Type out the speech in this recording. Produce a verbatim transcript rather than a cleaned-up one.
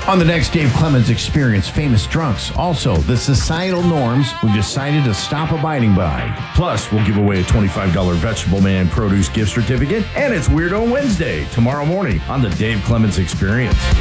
On the next Dave Clemens Experience, famous drunks. Also, the societal norms we've decided to stop abiding by. Plus, we'll give away a twenty-five dollars Vegetable Man Produce gift certificate, and it's Weirdo Wednesday tomorrow morning on the Dave Clemens Experience.